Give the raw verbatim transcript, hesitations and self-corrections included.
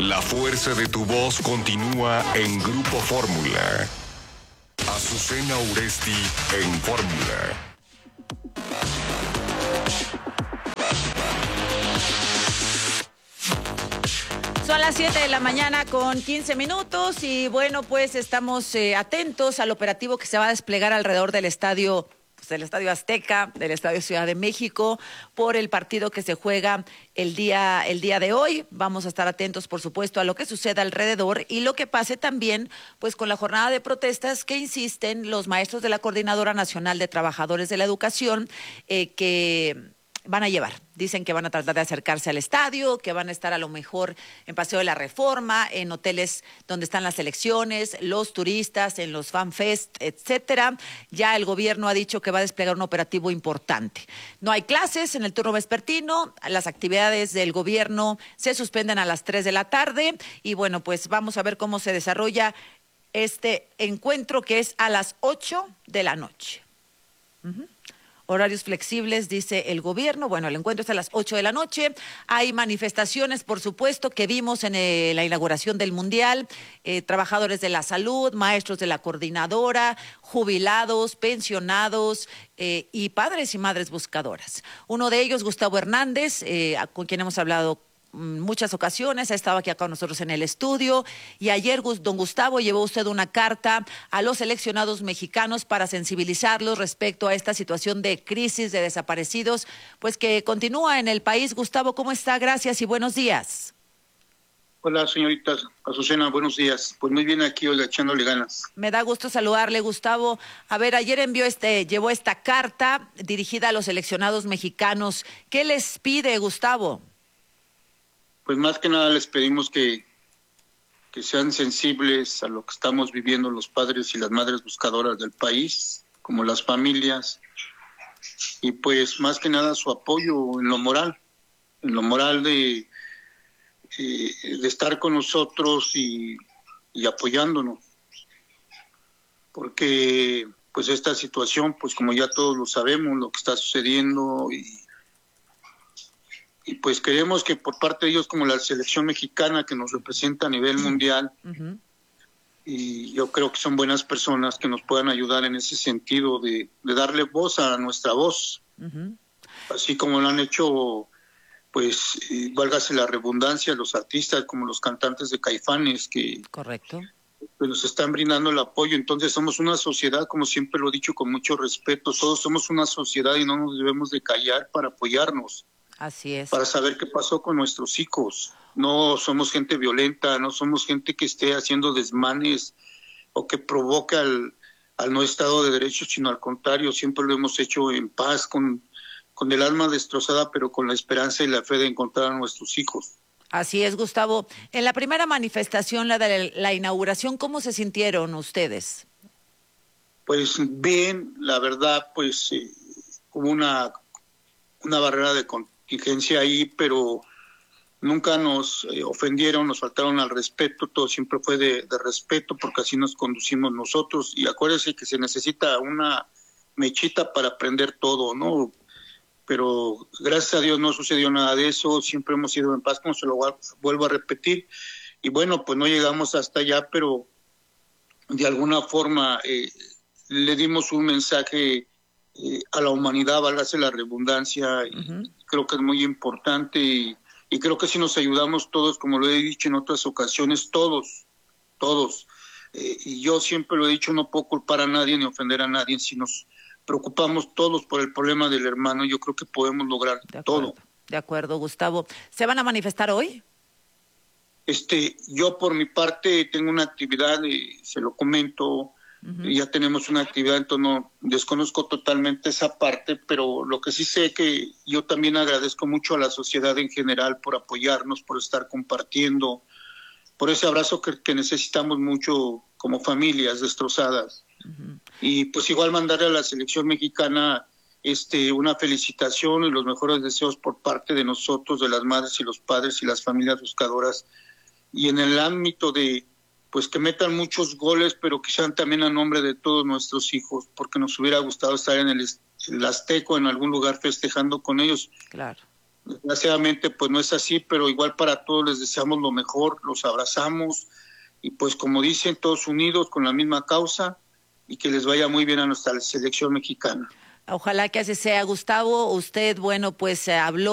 La fuerza de tu voz continúa en Grupo Fórmula. Azucena Uresti en Fórmula. Son las siete de la mañana con quince minutos y bueno, pues estamos eh, atentos al operativo que se va a desplegar alrededor del estadio, pues, del Estadio Azteca, del Estadio Ciudad de México, por el partido que se juega el día, el día de hoy. Vamos a estar atentos, por supuesto, a lo que suceda alrededor y lo que pase también, pues, con la jornada de protestas que insisten los maestros de la Coordinadora Nacional de Trabajadores de la Educación, eh, que van a llevar. Dicen que van a tratar de acercarse al estadio, que van a estar a lo mejor en Paseo de la Reforma, en hoteles donde están las selecciones, los turistas, en los FanFest, etcétera. Ya el gobierno ha dicho que va a desplegar un operativo importante. No hay clases en el turno vespertino, las actividades del gobierno se suspenden a las tres de la tarde y bueno, pues vamos a ver cómo se desarrolla este encuentro que es a las ocho de la noche. Uh-huh. Horarios flexibles, dice el gobierno. Bueno, el encuentro es a las ocho de la noche. Hay manifestaciones, por supuesto, que vimos en eh, la inauguración del Mundial. Eh, trabajadores de la salud, maestros de la coordinadora, jubilados, pensionados eh, y padres y madres buscadoras. Uno de ellos, Gustavo Hernández, eh, con quien hemos hablado muchas ocasiones, ha estado aquí con nosotros en el estudio y ayer, don Gustavo, llevó usted una carta a los seleccionados mexicanos para sensibilizarlos respecto a esta situación de crisis de desaparecidos, pues que continúa en el país. Gustavo, ¿cómo está? Gracias y buenos días. Hola, señorita Azucena, buenos días. Pues muy bien aquí, hoy echándole ganas. Me da gusto saludarle, Gustavo. A ver, ayer envió este, llevó esta carta dirigida a los seleccionados mexicanos. ¿Qué les pide, Gustavo? Pues más que nada les pedimos que, que sean sensibles a lo que estamos viviendo los padres y las madres buscadoras del país, como las familias, y pues más que nada su apoyo en lo moral, en lo moral de, de estar con nosotros y, y apoyándonos, porque pues esta situación, pues como ya todos lo sabemos, lo que está sucediendo y Y pues queremos que por parte de ellos, como la selección mexicana que nos representa a nivel mundial, uh-huh. y yo creo que son buenas personas que nos puedan ayudar en ese sentido de, de darle voz a nuestra voz, uh-huh. así como lo han hecho, pues, eh, válgase la redundancia, los artistas como los cantantes de Caifanes, que correcto, pues nos están brindando el apoyo. Entonces somos una sociedad, como siempre lo he dicho con mucho respeto, todos somos una sociedad y no nos debemos de callar para apoyarnos. Así es. Para saber qué pasó con nuestros hijos. No somos gente violenta, no somos gente que esté haciendo desmanes o que provoca al, al no Estado de Derecho, sino al contrario, siempre lo hemos hecho en paz, con, con el alma destrozada, pero con la esperanza y la fe de encontrar a nuestros hijos. Así es, Gustavo. En la primera manifestación, la de la inauguración, ¿cómo se sintieron ustedes? Pues bien, la verdad, pues eh, hubo una, una barrera de contacto ahí, pero nunca nos eh, ofendieron, nos faltaron al respeto, todo siempre fue de, de respeto porque así nos conducimos nosotros y acuérdense que se necesita una mechita para aprender todo, ¿no? Pero gracias a Dios no sucedió nada de eso, siempre hemos ido en paz, como se lo vuelvo a repetir, y bueno, pues no llegamos hasta allá, pero de alguna forma eh, le dimos un mensaje Eh, a la humanidad, válgase la redundancia, y uh-huh. creo que es muy importante y, y creo que si nos ayudamos todos, como lo he dicho en otras ocasiones, todos, todos, eh, y yo siempre lo he dicho, no puedo culpar a nadie ni ofender a nadie, si nos preocupamos todos por el problema del hermano, yo creo que podemos lograr de todo. De acuerdo, Gustavo. ¿Se van a manifestar hoy? Este, yo por mi parte tengo una actividad, eh, se lo comento. Uh-huh. Ya tenemos una actividad, entonces no desconozco totalmente esa parte, pero lo que sí sé que yo también agradezco mucho a la sociedad en general por apoyarnos, por estar compartiendo, por ese abrazo que, que necesitamos mucho como familias destrozadas. Uh-huh. Y pues igual mandarle a la selección mexicana este una felicitación y los mejores deseos por parte de nosotros, de las madres y los padres y las familias buscadoras, y en el ámbito de pues que metan muchos goles, pero que sean también a nombre de todos nuestros hijos, porque nos hubiera gustado estar en el, el Azteco, en algún lugar festejando con ellos. Claro. Desgraciadamente pues no es así, pero igual para todos les deseamos lo mejor, los abrazamos y pues como dicen, todos unidos con la misma causa y que les vaya muy bien a nuestra selección mexicana. Ojalá que así sea. Gustavo, usted, bueno, pues eh, habló